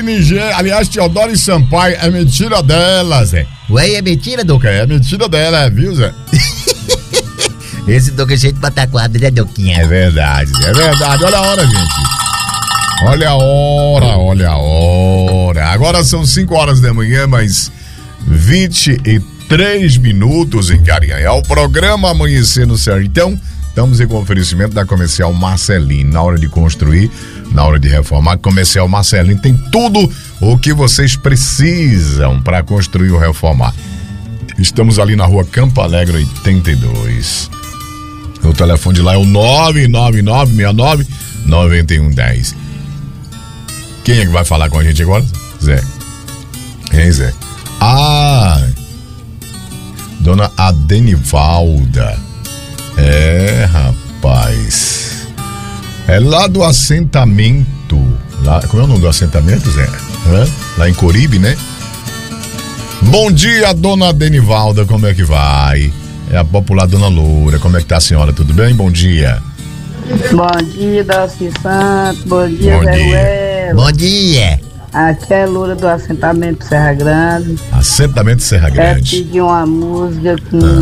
Gine, aliás, Teodoro Sampaio, é mentira dela, Zé. Ué, é mentira, Doca? É mentira dela, viu, Zé? Esse Doca é jeito de pataquada, né, Doquinha? É verdade, é verdade. Olha a hora, gente. Olha a hora. Agora são 5 horas da manhã, mais 23 minutos em Carinha. O programa Amanhecer no Sertão. Estamos em oferecimento da Comercial Marcelino. Na hora de construir, na hora de reformar, Comercial Marcelino tem tudo o que vocês precisam para construir ou reformar. Estamos ali na rua Campo Alegre 82. O telefone de lá é o 999699110. Quem é que vai falar com a gente agora? Zé. Hein, Zé? Dona Adenivalda. É, rapaz. É lá do assentamento. Lá, como é o nome do assentamento, Zé? Lá em Coribe, né? Bom dia, Dona Adenivalda. Como é que vai? É a popular Dona Loura. Como é que tá a senhora? Tudo bem? Bom dia. Bom dia, Dalci Santos. Bom dia, Zé Ruela. Bom dia. Aqui é a Loura do assentamento Serra Grande. Assentamento Serra Grande. É pedir uma música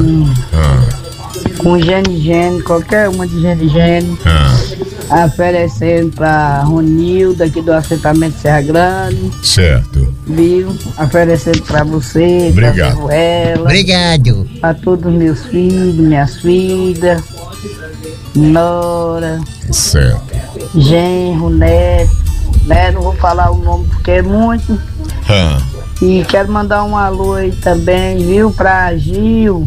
com Gene, qualquer uma de Gene. Oferecendo pra Ronilda aqui do assentamento Serra Grande. Certo. Viu? Oferecendo pra você. Obrigado. Pra Ruela. Obrigado. Pra todos os meus filhos, minhas filhas. Nora. Certo. Genro, neto. Né? Não vou falar o nome porque é muito. E quero mandar um alô aí também, viu? Pra Gil.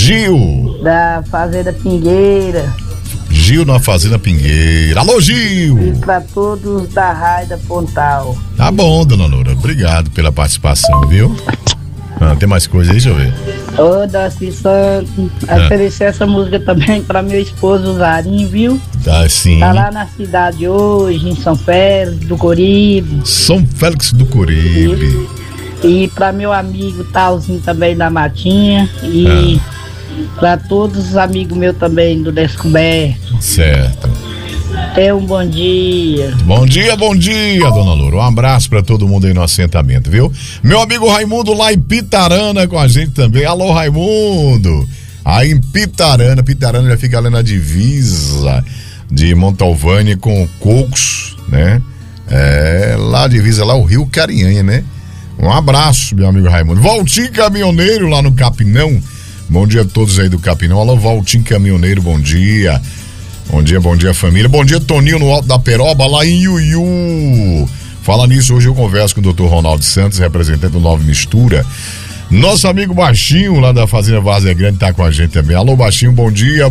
Da Fazenda Pingueira. Gil na Fazenda Pingueira. Alô, Gil! E pra todos da Raida Pontal. Tá bom, Dona Loura. Obrigado pela participação, viu? Tem mais coisa aí, deixa eu ver. Ô, Dalci Santos, oferecer essa música também pra meu esposo Zarinho, viu? Tá, sim. Tá lá na cidade hoje, em São Félix do Coribe. São Félix do Coribe. E pra meu amigo Talzinho também da Matinha. E pra todos os amigos meus também do Descoberto. Certo. Tenha um bom dia. Bom dia, Dona Loura. Um abraço pra todo mundo aí no assentamento, viu? Meu amigo Raimundo lá em Pitarana com a gente também. Alô, Raimundo. Aí em Pitarana já fica ali na divisa de Montalvânia com Cocos, né? Lá a divisa lá o Rio Carinhanha, né? Um abraço, meu amigo Raimundo. Valtinho Caminhoneiro lá no Capinão. Bom dia a todos aí do Capinão. Alô, Valtinho Caminhoneiro, bom dia. Bom dia, família. Bom dia, Toninho, no Alto da Peroba, lá em Iuiú. Fala nisso, hoje eu converso com o Dr. Ronaldo Santos, representante do Nova Mistura. Nosso amigo Baixinho, lá da Fazenda Várzea Grande, tá com a gente também. Alô, Baixinho, bom dia.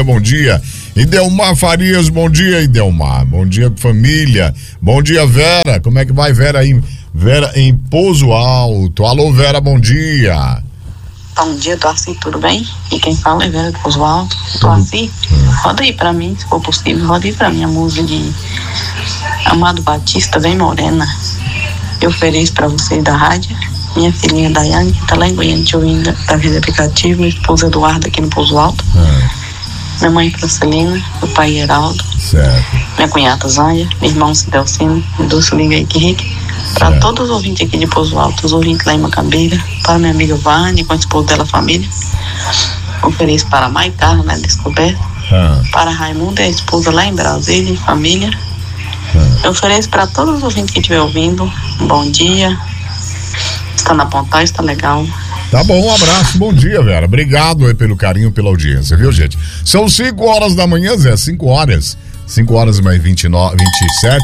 Idelmar Farias, bom dia, Idelmar. Bom dia, família. Bom dia, Vera. Como é que vai, Vera, aí? Vera em Pouso Alto. Alô, Vera, bom dia. Bom dia, Dalci, tudo bem? E quem fala é Vera de Pouso Alto. Dalci, roda aí pra mim, se for possível, roda aí pra mim a música de Amado Batista, Vem Morena. Eu ofereço pra você da rádio, minha filhinha Daiane, que tá lá em Goiânia te ouvindo da rede aplicativo, meu esposo Eduardo aqui no Pouso Alto. Minha mãe Francelina, meu pai Geraldo. Certo. Minha cunhada Zaya, meu irmão Cidelcino, meu doce amigo Henrique. Para todos os ouvintes aqui de Pouso Alto, os ouvintes lá em Macambeira, para minha amiga Vânia, com o esposo dela, família. Ofereço para Maicar, né, Descoberto. Para Raimundo e a esposa lá em Brasília, família. Eu ofereço para todos os ouvintes que estiver ouvindo. Bom dia. Está na Pontal, está legal. Tá bom, um abraço, bom dia, Vera. Obrigado aí pelo carinho, pela audiência, viu, gente? São 5 horas da manhã, Zé, 5 horas. 5 horas mais 27.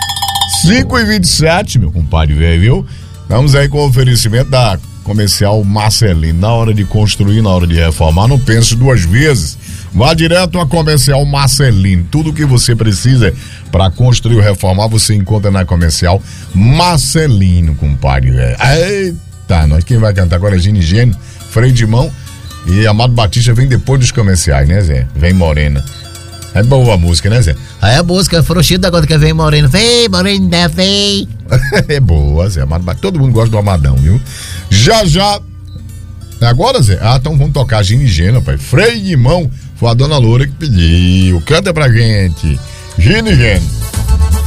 5h27, meu compadre velho, viu? Vamos aí com o oferecimento da Comercial Marcelino. Na hora de construir, na hora de reformar, não pense duas vezes. Vá direto à Comercial Marcelino. Tudo o que você precisa para construir ou reformar, você encontra na Comercial Marcelino, compadre velho. Eita, nós quem vai cantar agora é Gene, freio de mão. E Amado Batista vem depois dos comerciais, né, Zé? Vem Morena. É boa a música, né, Zé? Aí a música é frouxida agora que vem Morena. Vem, Morena, vem. É boa, Zé. Todo mundo gosta do Amadão, viu? Já. Agora, Zé? Então vamos tocar Gene, rapaz. Freio de mão. Foi a Dona Loura que pediu. Canta pra gente. Gene.